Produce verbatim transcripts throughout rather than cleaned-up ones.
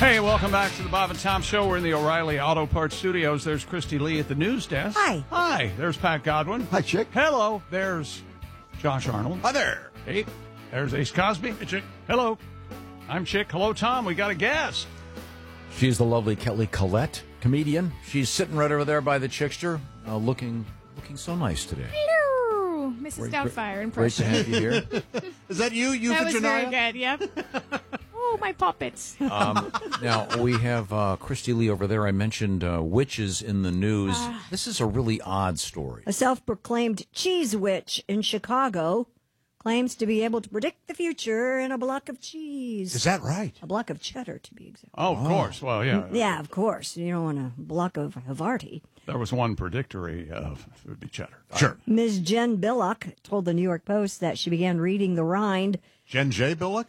Hey, welcome back to the Bob and Tom Show. We're in the O'Reilly Auto Parts Studios. There's Christy Lee at the news desk. Hi. Hi. There's Pat Godwin. Hi, Chick. Hello. There's Josh Arnold. Hi there. Hey. There's Ace Cosby. Hey, Chick. Hello. I'm Chick. Hello, Tom. We got a guest. She's the lovely Kelly Collette, comedian. She's sitting right over there by the Chickster, uh, looking looking so nice today. Hello, Missus Great- Doubtfire Great impression. to have you here. Is that you, you That was very Janaya? good, yep. Oh, my puppets. Um, now, we have uh, Christy Lee over there. I mentioned uh, witches in the news. Ah. This is a really odd story. A self-proclaimed cheese witch in Chicago claims to be able to predict the future in a block of cheese. Is that right? A block of cheddar, to be exact. Oh, of course. Well, yeah. Yeah, of course. You don't want a block of Havarti. There was one predictory of it would be cheddar. Sure. Miz Jen Billock told the New York Post that she began reading the rind Jen J. Billick?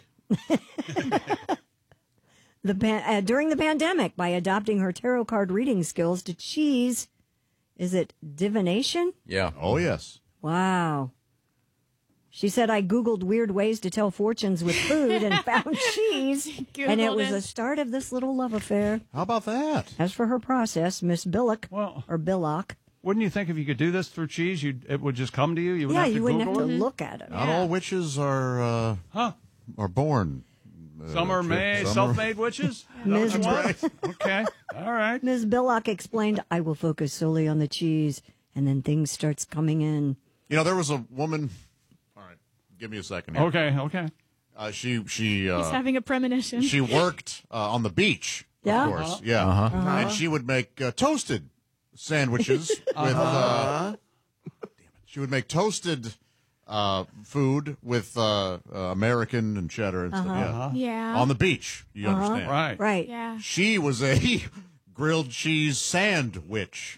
the pan- uh, during the pandemic by adopting her tarot card reading skills to cheese. Is it divination? Yeah. Oh, yes. Wow. She said, I Googled weird ways to tell fortunes with food and found cheese. And it Googled was it. the start of this little love affair. How about that? As for her process, Miss Billock, Well- or Billock, Wouldn't you think if you could do this through cheese, you'd, it would just come to you? You wouldn't yeah, have to you wouldn't Google have to it? look at it. Not all witches are uh, Huh? are born. Some are Chick. made, Some are- self-made witches? Miz Is that what you want? Okay. All right. Miss Billock explained, I will focus solely on the cheese, and then things starts coming in. You know, there was a woman. All right, give me a second here. Okay, okay. Uh, she she uh, He's having a premonition. she worked uh, on the beach. Yeah? Of course, yeah. And she would make uh, toasted sandwiches with. Uh, damn it. She would make toasted uh, food with uh, uh, American and cheddar and stuff. Yeah. yeah. On the beach, you understand? Right. Right. yeah. She was a grilled cheese sandwich.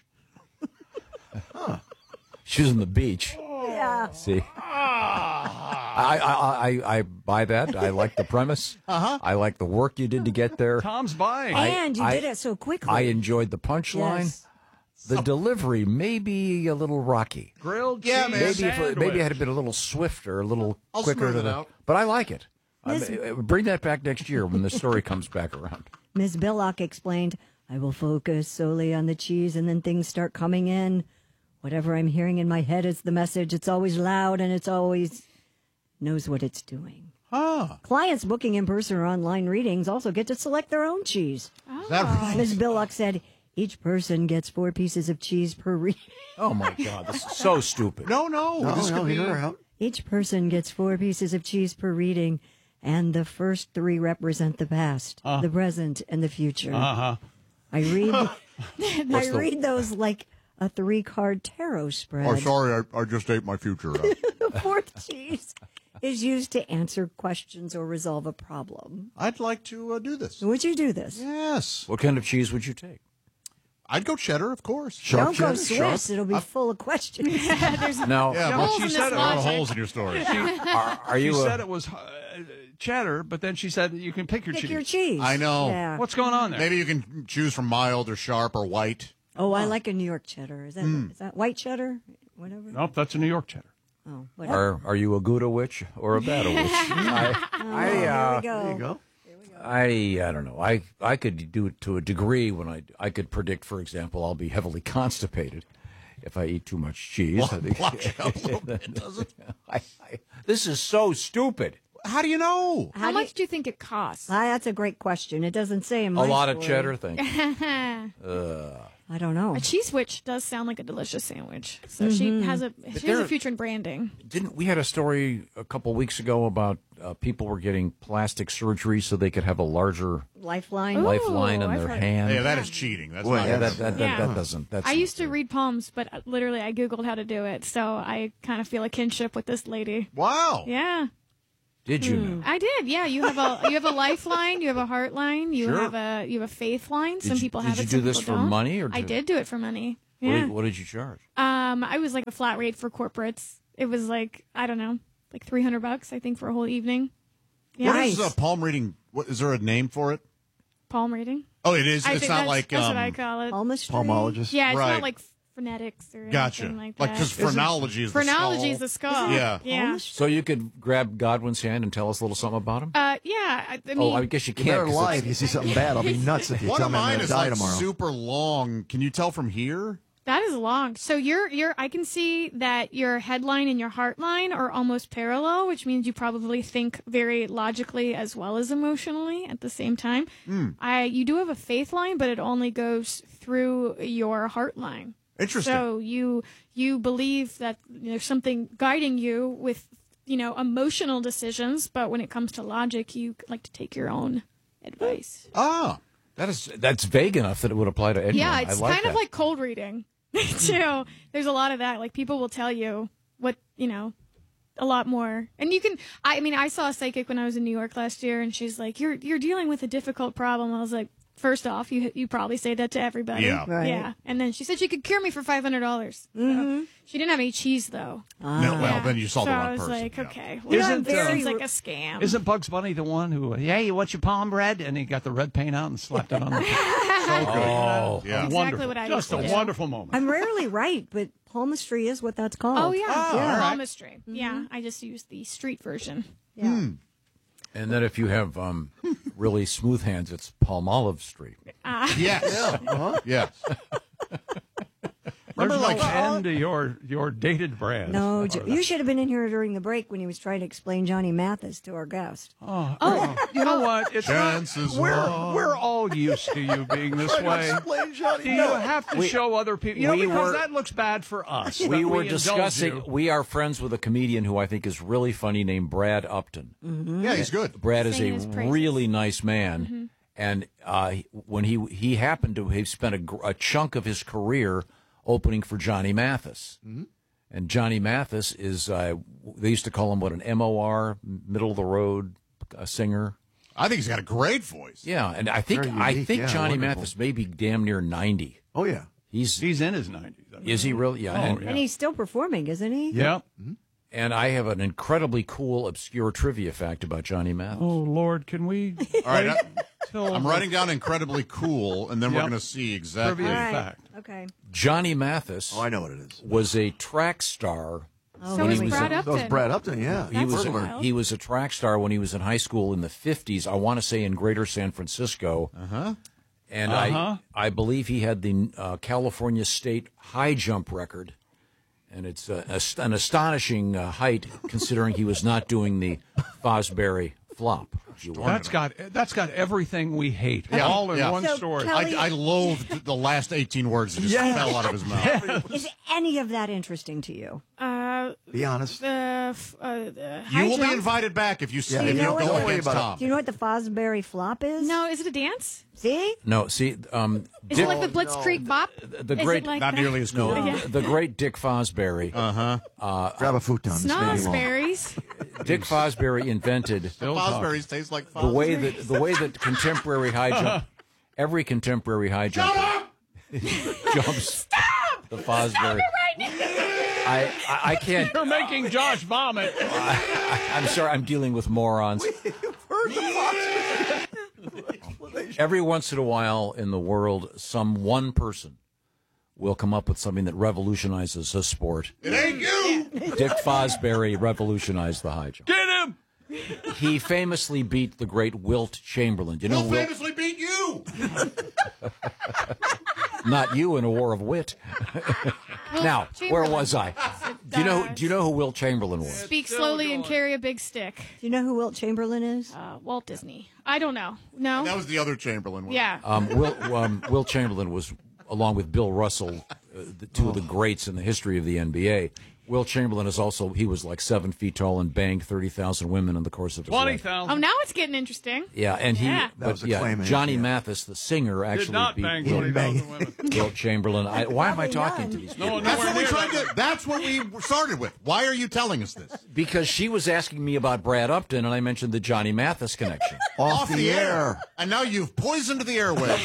She was on the beach. Yeah. See? I, I, I, I buy that. I like the premise. Uh-huh. I like the work you did to get there. Tom's buying. I- And you I- did it so quickly. I enjoyed the punchline. Yes. The delivery may be a little rocky. Grilled Yeah, cheese man. Maybe if it, sandwich. maybe it had been a little swifter, a little I'll quicker smooth to it the. out. But I like it. I Miss- mean, bring that back next year when the story comes back around. Miss Billock explained, I will focus solely on the cheese, and then things start coming in. Whatever I'm hearing in my head is the message. It's always loud, and it's always knows what it's doing. Huh. Clients booking in-person or online readings also get to select their own cheese. Is that right? Miss Billock said, each person gets four pieces of cheese per reading. Oh my God, this is so stupid. No, no. this could be. Each person gets four pieces of cheese per reading, and the first three represent the past, the present, and the future. Uh-huh. I read, I What's the- read those like a three-card tarot spread. Oh, sorry, I, I just ate my future. out. The fourth cheese is used to answer questions or resolve a problem. I'd like to uh, do this. Would you do this? Yes. What kind of cheese would you take? I'd go cheddar, of course. Sharp Don't go cheddar? Swiss. It'll be full of questions. Now, Yeah, Yeah, but but holes she in said this it a lot of logic. holes in your story. are, are She you? said A, it was uh, cheddar, but then she said you can pick your Pick cheese. your cheese. I know. Yeah. What's going on there? Maybe you can choose from mild or sharp or white. Oh, I like a New York cheddar. Is that is that white cheddar? Whatever. Nope, that's a New York cheddar. Oh, whatever. are are you a Gouda witch or a Bata witch? I, I, Here uh, we go. I, I don't know. I, I could do it to a degree when I, I could predict, for example, I'll be heavily constipated if I eat too much cheese. I think- Watch out a little bit, does it? I, I, this is so stupid. How do you know? How, much do you think it costs? Ah, that's a great question. It doesn't say in A my lot of story. cheddar, thank you. I don't know. A cheese witch does sound like a delicious sandwich. So she has a she has there- a future in branding. Didn't we had a story a couple weeks ago about uh, people were getting plastic surgery so they could have a larger Lifeline. Ooh. lifeline in I've their heard- hand? Yeah, that is cheating. That's Well, not yeah, that, that, that, Yeah. that doesn't. That's I not used to fair. read palms, but uh, literally I Googled how to do it. So I kind of feel a kinship with this lady. Wow. Yeah. Did you know? I did. Yeah, you have a you have a lifeline, you have a heart line, you Sure. have a you have a faith line. Some you- people did have you it. do some this people for don't. money or I to- did do it for money. What, Yeah. did, what did you charge? Um, I was like a flat rate for corporates. It was like I don't know, like three hundred bucks I think for a whole evening. Yeah. What is Nice. uh, palm reading? What is there a name for it? Palm reading. Oh, it is. I It's think not that's, like that's um, what I call it. Palmistry. Palmologist. Yeah, it's Right. not like phonetics or Gotcha. anything like Like, that. because phrenology is the Phrenology skull. is the skull. Yeah. Yeah. So you could grab Godwin's hand and tell us a little something about him? Uh, yeah. I, I mean, oh, I guess you You can't. better 'cause lie it's- if you see something bad. I'll be nuts if you One tell of me I'm mine going to is die like tomorrow. super long. Can you tell from here? that is long. So you're, you're, I can see that your headline and your heart line are almost parallel, which means you probably think very logically as well as emotionally at the same time. Mm. I, you do have a faith line, but it only goes through your heart line. Interesting. So you, you believe that there's something guiding you with, you know, emotional decisions, but when it comes to logic, you like to take your own advice. Ah. That is that's vague enough that it would apply to anyone. Yeah, I it's like kind of that. like cold reading, too. There's a lot of that. Like, people will tell you what, you know, a lot more. And you can, I mean, I saw a psychic when I was in New York last year, and she's like, you're you're dealing with a difficult problem. I was like, first off, you you probably say that to everybody. Yeah. Right. Yeah. And then she said she could cure me for five hundred dollars. So she didn't have any cheese, though. No, well, Yeah. then you saw so the I wrong was person. like, Yeah. okay. Well, Isn't, this uh, seems like a scam. Isn't Bugs Bunny the one who, yeah, you want your palm red? And he got the red paint out and slapped it on the So good. Oh. Yeah. Exactly Wonderful. what I Just used a to do. wonderful moment. I'm rarely right, but palmistry is what that's called. Oh, yeah. Oh, yeah. all right. Palmistry. Yeah. I just used the street version. Yeah. And then if you have um, really smooth hands, it's Palmolive Street. Yes. Uh-huh. Yes. There's Remember, no like, end to your, your dated brand. No, J- you should have been in here during the break when he was trying to explain Johnny Mathis to our guest. Oh, you know what? It's Chances not, we're, are- we're all used to you being this way. Explain Johnny Do you Mathis. have to We- show other people? You know, we because were- that looks bad for us. We that were indulge discussing. you. We are friends with a comedian who I think is really funny named Brad Upton. Yeah, he's good. Brad is a Singing his praises. really nice man, and uh, when he he happened to have spent a, gr- a chunk of his career opening for Johnny Mathis, and Johnny Mathis is uh, they used to call him what an M O R, middle of the road uh, singer. I think he's got a great voice. Yeah, and I think Very I unique, think yeah, Johnny wonderful. Mathis may be damn near ninety. Oh, yeah. He's He's in his nineties. is he really? Yeah, and, yeah. And he's still performing, isn't he? Yeah. and I have an incredibly cool, obscure trivia fact about Johnny Mathis. Oh, Lord, can we? All right. I, Till I'm writing down incredibly cool, and then we're Yep. going to see exactly. Trivia All right. fact. Okay. Johnny Mathis Oh, I know what it is. was a track star. So When was he was Brad in- Upton. That was Brad Upton, yeah. He was That's a, wild. he was a track star when he was in high school in the fifties. I want to say in Greater San Francisco. Uh-huh. And Uh-huh. I I believe he had the uh, California State high jump record. And it's uh, ast- an astonishing uh, height considering he was not doing the Fosbury flop. if you will. That's got that's got everything we hate Yeah, all in yeah. one So, story. Kelly- I, I loathed the last eighteen words that just fell out of his mouth. Is any of that interesting to you? Uh, Be honest. the, f- uh, the high You will be jump? invited back if you see Yeah, if you you know what? go Don't worry against about it. Tom. Do you know what the Fosbury flop is? No, is it a dance? See? No, see, um, Is Dick, it like the Blitzkrieg Bop? the Is great, it like Not that? nearly as cool. no, the great Dick Fosbury. Grab a futon. This may be long. Snozzberries. Dick Fosbury invented Fosbury's taste like the Fosbury. way that the way that contemporary high jump, every contemporary high jump jumps the Fosbury. I, I I can't. You're making Josh vomit. I'm sorry. I'm dealing with morons. Every once in a while in the world, some one person will come up with something that revolutionizes a sport. It ain't you. Dick Fosbury revolutionized the high jump. Get him. He famously beat the great Wilt Chamberlain. You know, He'll Wilt, famously beat you. not you in a war of wit. Now, where was I? Do you know? Do you know who Wilt Chamberlain was? Speak slowly and carry a big stick. Do you know who Wilt Chamberlain is? Uh, Walt Disney. I don't know. No? That was the other Chamberlain one. Yeah. Um, Wilt, um, Wilt Chamberlain was, along with Bill Russell, uh, the two of the greats in the history of the N B A. Wilt Chamberlain is also, he was like seven feet tall and banged thirty thousand women in the course of his Twenty life. thousand. Oh, now it's getting interesting. Yeah, and he, Yeah. That but was the yeah, claim, Johnny yeah. Mathis, the singer, Did actually not beat bang Wilt, twenty thousand women. Wilt Chamberlain. I, why am I Probably talking none. to these No, people? That's nowhere what we near tried that. to. That's what we started with. Why are you telling us this? Because she was asking me about Brad Upton, and I mentioned the Johnny Mathis connection. Off, the, air. And now you've poisoned the airwaves.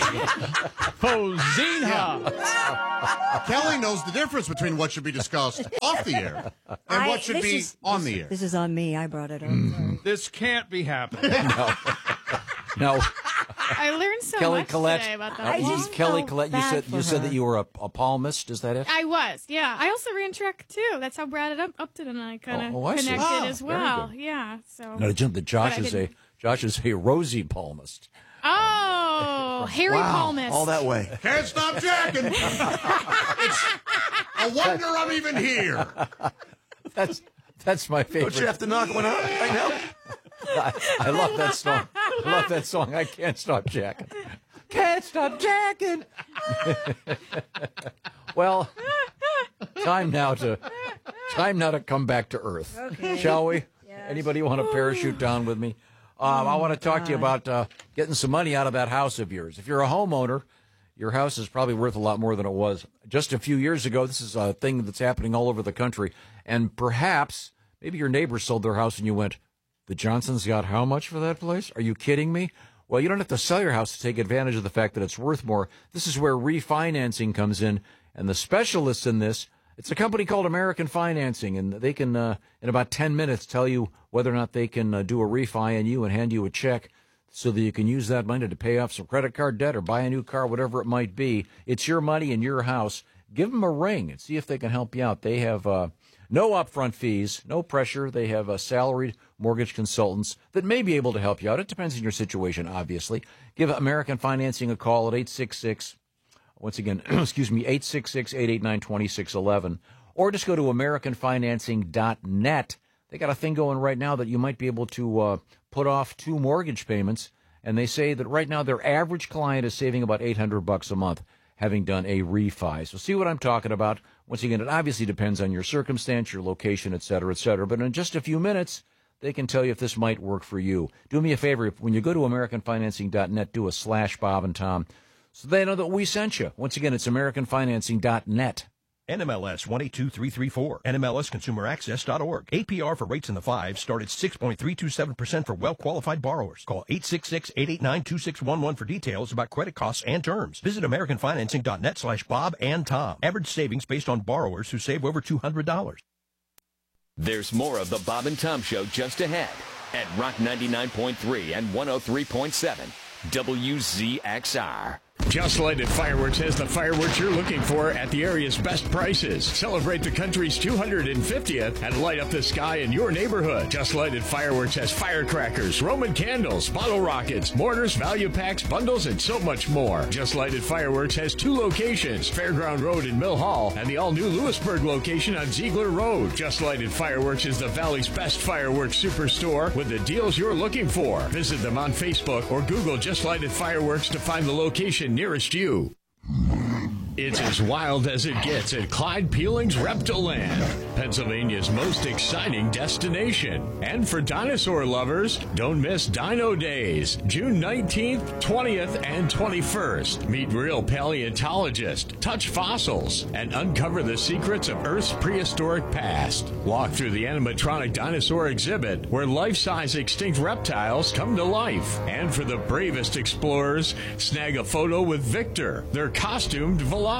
Fozina. Kelly knows the difference between what should be discussed off the air and I- what should this be is- on this- the air. This is on me. I brought it up. Mm-hmm. Sorry. This can't be happening. Now, I learned so Kelly much Collette. today about that. Uh, I you- just Kelly felt Collette. You bad said for you said her. that you were a, a palmist. Is that it? I was, yeah. I also ran track too. That's how Brad Up- Upton and I kind of Oh, oh, I see. connected Oh, as very well. good. Yeah. So. No, Jim, that Josh But I is a didn't- Josh is a rosy palmist. Oh, Harry Wow, Palmist. all that way. Can't stop jacking. It's a wonder I'm even here. That's that's my favorite. Don't you have to knock one out right now? I, I love that song. I love that song. I can't stop jacking. Can't stop jacking. Well, time now to time now to come back to earth, Okay. shall we? Yes. Anybody want to parachute down with me? Um, I want to talk to you about uh, getting some money out of that house of yours. If you're a homeowner, your house is probably worth a lot more than it was just a few years ago. This is a thing that's happening all over the country, and perhaps maybe your neighbors sold their house and you went, "The Johnsons got how much for that place? Are you kidding me?" Well, you don't have to sell your house to take advantage of the fact that it's worth more. This is where refinancing comes in, and the specialists in this, it's a company called American Financing, and they can, uh, in about ten minutes, tell you whether or not they can uh, do a refi on you and hand you a check so that you can use that money to pay off some credit card debt or buy a new car, whatever it might be. It's your money in your house. Give them a ring and see if they can help you out. They have uh, no upfront fees, no pressure. They have uh, salaried mortgage consultants that may be able to help you out. It depends on your situation, obviously. Give American Financing a call at eight six six, once again, excuse me, eight six six, eight eight nine, two six one one, or just go to american financing dot net. They got a thing going right now that you might be able to uh, put off two mortgage payments, and they say that right now their average client is saving about eight hundred bucks a month having done a refi. So see what I'm talking about. Once again, it obviously depends on your circumstance, your location, et cetera, et cetera. But in just a few minutes, they can tell you if this might work for you. Do me a favor. If, when you go to american financing dot net, do a slash Bob and Tom so they know that we sent you. Once again, it's american financing dot net. N M L S one eight two three three four, N M L S consumer access dot org. A P R for rates in the fives start at six point three two seven percent for well-qualified borrowers. Call eight six six, eight eight nine, two six one one for details about credit costs and terms. Visit american financing dot net slash Bob and Tom. Average savings based on borrowers who save over two hundred dollars. There's more of the Bob and Tom Show just ahead at Rock ninety-nine point three and one oh three point seven W Z X R. Just Lighted Fireworks has the fireworks you're looking for at the area's best prices. Celebrate the country's two hundred fiftieth and light up the sky in your neighborhood. Just Lighted Fireworks has firecrackers, Roman candles, bottle rockets, mortars, value packs, bundles, and so much more. Just Lighted Fireworks has two locations, Fairground Road in Mill Hall and the all-new Lewisburg location on Ziegler Road. Just Lighted Fireworks is the Valley's best fireworks superstore with the deals you're looking for. Visit them on Facebook or Google Just Lighted Fireworks to find the location nearest you. It's as wild as it gets at Clyde Peeling's Reptiland, Pennsylvania's most exciting destination. And for dinosaur lovers, don't miss Dino Days, June nineteenth, twentieth, and twenty-first. Meet real paleontologists, touch fossils, and uncover the secrets of Earth's prehistoric past. Walk through the animatronic dinosaur exhibit, where life-size extinct reptiles come to life. And for the bravest explorers, snag a photo with Victor, their costumed velociraptor.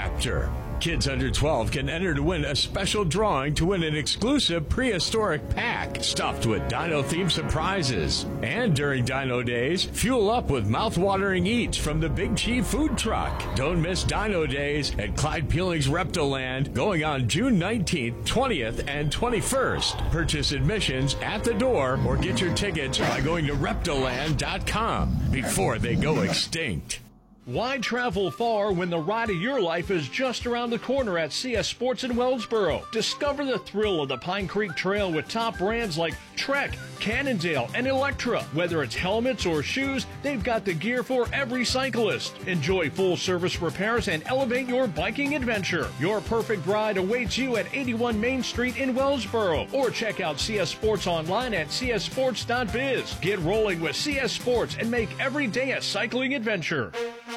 Kids under twelve can enter to win a special drawing to win an exclusive prehistoric pack stuffed with dino-themed surprises. And during Dino Days, fuel up with mouth-watering eats from the Big Chief food truck. Don't miss Dino Days at Clyde Peeling's Reptiland, going on June nineteenth, twentieth, and twenty-first. Purchase admissions at the door or get your tickets by going to reptiland dot com before they go extinct. Why travel far when the ride of your life is just around the corner at C S Sports in Wellsboro? Discover the thrill of the Pine Creek Trail with top brands like Trek, Cannondale, and Electra. Whether it's helmets or shoes, they've got the gear for every cyclist. Enjoy full-service repairs and elevate your biking adventure. Your perfect ride awaits you at eighty-one Main Street in Wellsboro. Or check out C S Sports online at c s sports dot biz. Get rolling with C S Sports and make every day a cycling adventure.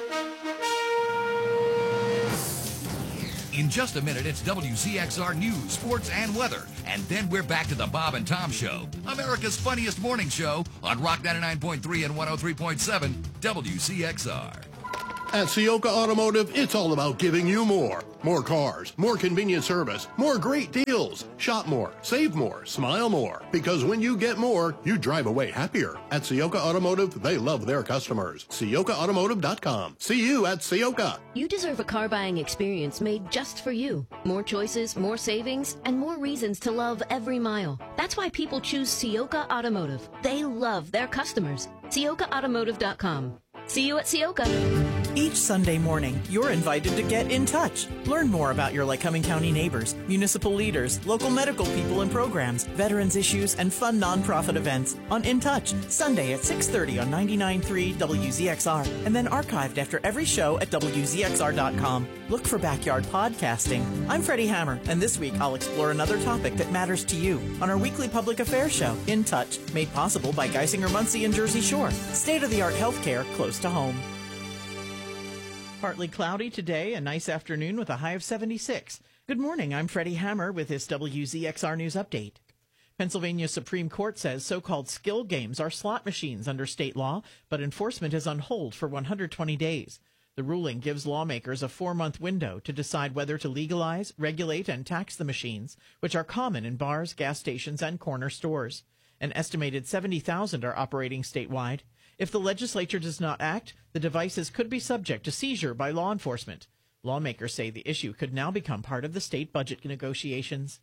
In just a minute, it's W Z X R News, Sports, and Weather. And then we're back to the Bob and Tom Show, America's funniest morning show on Rock ninety-nine point three and one oh three point seven W Z X R. At Sioka Automotive, it's all about giving you more. More cars, more convenient service, more great deals. Shop more, save more, smile more. Because when you get more, you drive away happier. At Sioka Automotive, they love their customers. Sioka Automotive dot com. See you at Sioka. You deserve a car buying experience made just for you. More choices, more savings, and more reasons to love every mile. That's why people choose Sioka Automotive. They love their customers. Sioka Automotive dot com. See you at Sioka. Each Sunday morning, you're invited to get in touch. Learn more about your Lycoming County neighbors, municipal leaders, local medical people and programs, veterans issues, and fun nonprofit events on In Touch, Sunday at six thirty on ninety-nine point three W Z X R, and then archived after every show at W Z X R dot com. Look for Backyard Podcasting. I'm Freddie Hammer, and this week I'll explore another topic that matters to you on our weekly public affairs show, In Touch, made possible by Geisinger Muncie and Jersey Shore. State-of-the-art healthcare close to home. Partly cloudy today, a nice afternoon with a high of seventy-six. Good morning, I'm Freddie Hammer with this W Z X R News Update. Pennsylvania Supreme Court says so-called skill games are slot machines under state law, but enforcement is on hold for one hundred twenty days. The ruling gives lawmakers a four-month window to decide whether to legalize, regulate, and tax the machines, which are common in bars, gas stations, and corner stores. An estimated seventy thousand are operating statewide. If the legislature does not act, the devices could be subject to seizure by law enforcement. Lawmakers say the issue could now become part of the state budget negotiations.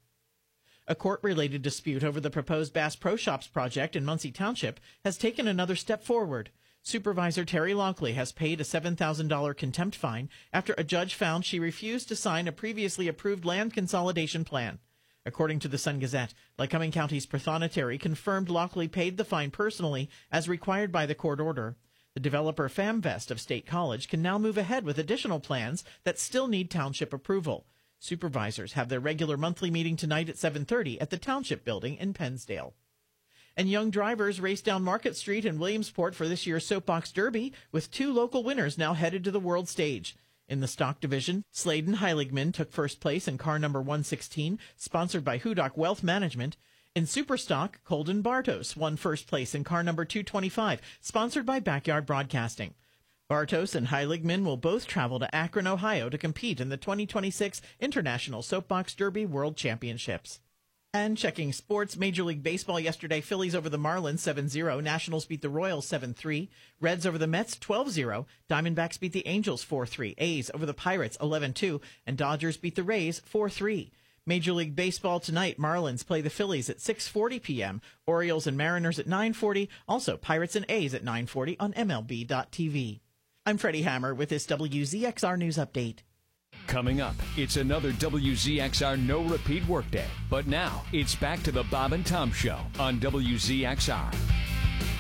A court-related dispute over the proposed Bass Pro Shops project in Muncie Township has taken another step forward. Supervisor Terry Lonkley has paid a seven thousand dollars contempt fine after a judge found she refused to sign a previously approved land consolidation plan. According to the Sun-Gazette, Lycoming County's Prothonotary confirmed Lockley paid the fine personally as required by the court order. The developer FamVest of State College can now move ahead with additional plans that still need township approval. Supervisors have their regular monthly meeting tonight at seven thirty at the Township Building in Pennsdale. And young drivers race down Market Street in Williamsport for this year's Soapbox Derby, with two local winners now headed to the world stage. In the stock division, Sladen Heiligman took first place in car number one sixteen, sponsored by Hudock Wealth Management. In Superstock, Colden Bartos won first place in car number two twenty-five, sponsored by Backyard Broadcasting. Bartos and Heiligman will both travel to Akron, Ohio to compete in the twenty twenty-six International Soapbox Derby World Championships. And checking sports, Major League Baseball yesterday, Phillies over the Marlins seven zero, Nationals beat the Royals seven three, Reds over the Mets twelve zero, Diamondbacks beat the Angels four three, A's over the Pirates eleven two, and Dodgers beat the Rays four three. Major League Baseball tonight, Marlins play the Phillies at six forty p.m., Orioles and Mariners at nine forty, also Pirates and A's at nine forty on M L B dot T V. I'm Freddie Hammer with this W Z X R News Update. Coming up, it's another W Z X R No Repeat Workday. But now, it's back to the Bob and Tom Show on W Z X R.